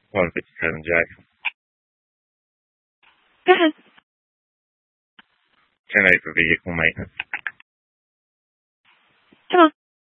157, Jack. Go ahead. 10-8 for vehicle maintenance. Come on.